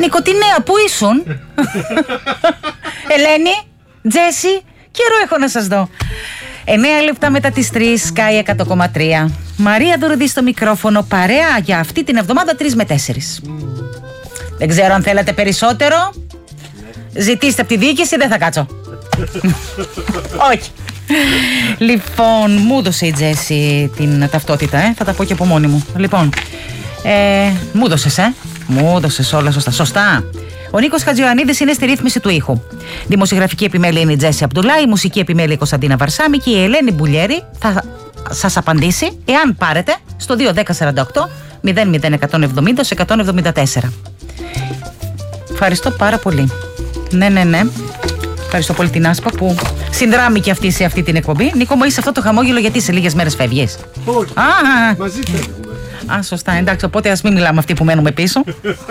Νίκο, τι νέα, πού ήσουν? Ελένη, Τζέσι, καιρό έχω να σας δω. 9 λεπτά μετά τις 3, Sky 100,3. Μαρία Ντουρδί στο μικρόφωνο, παρέα για αυτή την εβδομάδα 3 με 4. Δεν ξέρω αν θέλετε περισσότερο. Ζητήστε από τη διοίκηση, δεν θα κάτσω. Όχι. Λοιπόν, μου έδωσε η Τζέσι την ταυτότητα, θα τα πω και από μόνη μου. Λοιπόν, μου έδωσες, μου έδωσες όλα σωστά. Σωστά. Ο Νίκος Χατζιωαννίδης είναι στη ρύθμιση του ήχου. Δημοσιογραφική επιμέλεια είναι η Τζέσι Αμπτουλά, η μουσική επιμέλεια η Κωνσταντίνα Βαρσάμη και η Ελένη Μπουλιέρη θα σας απαντήσει εάν πάρετε στο 21048 00170 σε 174. Ευχαριστώ πάρα πολύ. Ναι. Ευχαριστώ πολύ την Άσπα που συνδράμει και αυτή σε αυτή την εκπομπή. Νίκο μου, είσαι αυτό το χαμόγελο γιατί σε λίγες μέρες φεύγεις? Όχι, μαζί φεύγουμε. Σωστά, εντάξει, οπότε ας μην μιλάμε αυτοί που μένουμε πίσω.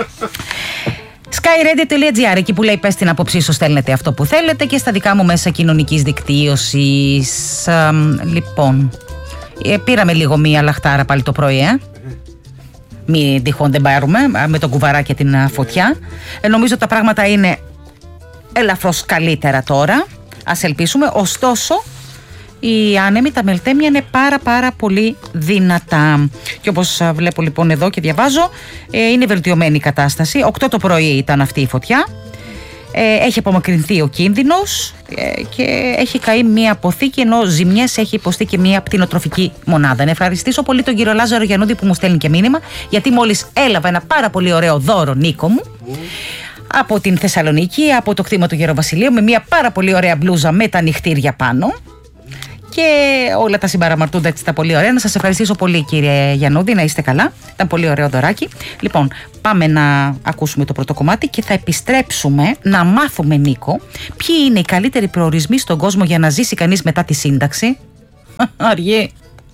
skyradio.gr, εκεί που λέει πες την άποψή σου, στέλνετε αυτό που θέλετε, και στα δικά μου μέσα κοινωνικής δικτύωσης. Λοιπόν, πήραμε λίγο μία λαχτάρα πάλι το πρωί, Μην τυχόν δεν πάρουμε με τον κουβαρά και την φωτιά. Νομίζω τα πράγματα είναι ελαφρώς καλύτερα τώρα. Ας ελπίσουμε. Ωστόσο, οι άνεμοι, τα μελτέμια είναι πάρα πολύ δυνατά. Και όπως βλέπω λοιπόν εδώ και διαβάζω, είναι βελτιωμένη η κατάσταση. 8 το πρωί ήταν αυτή η φωτιά. Έχει απομακρυνθεί ο κίνδυνος και έχει καεί μία αποθήκη, ενώ ζημιές έχει υποστεί και μία πτηνοτροφική μονάδα. Να ευχαριστήσω πολύ τον κύριο Λάζαρο Γιαννούδη που μου στέλνει και μήνυμα, γιατί μόλις έλαβα ένα πάρα πολύ ωραίο δώρο, Νίκο μου, από την Θεσσαλονίκη, από το κτήμα του Γεροβασιλείου, με μία πάρα πολύ ωραία μπλούζα με τα νυχτήρια πάνω και όλα τα συμπαραμαρτούντα, έτσι τα πολύ ωραία. Να σας ευχαριστήσω πολύ, κύριε Γιαννούδη, να είστε καλά. Ήταν πολύ ωραίο δωράκι. Λοιπόν, πάμε να ακούσουμε το πρώτο κομμάτι και θα επιστρέψουμε να μάθουμε, Νίκο, ποιοι είναι οι καλύτεροι προορισμοί στον κόσμο για να ζήσει κανείς μετά τη σύνταξη. Αργή.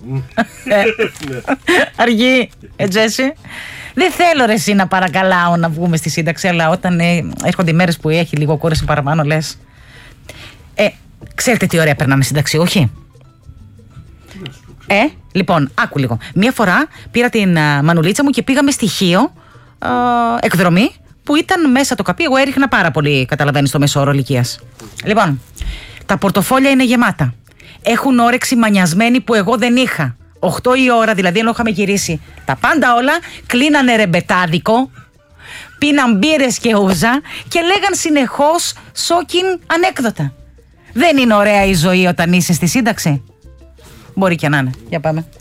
Αργή, Τζέσι. Δεν θέλω ρε εσύ να παρακαλάω να βγούμε στη σύνταξη, αλλά όταν έρχονται οι μέρες που έχει λίγο κούραση παραπάνω, λες. Ξέρετε τι ωραία περνάμε σύνταξη, όχι? Λοιπόν, άκου λίγο. Μία φορά πήρα την μανουλίτσα μου και πήγαμε στοιχείο εκδρομή που ήταν μέσα το καπί. Εγώ έριχνα πάρα πολύ, καταλαβαίνεις, το μέσο όρο ηλικίας. Λοιπόν, τα πορτοφόλια είναι γεμάτα. Έχουν όρεξη μανιασμένη που εγώ δεν είχα. 8 η ώρα δηλαδή, ενώ είχαμε γυρίσει τα πάντα όλα, κλείνανε ρεμπετάδικο, πίναν μπύρες και ούζα και λέγαν συνεχώς σόκιν ανέκδοτα. Δεν είναι ωραία η ζωή όταν είσαι στη σύνταξη? Μπορεί και να είναι. Για πάμε.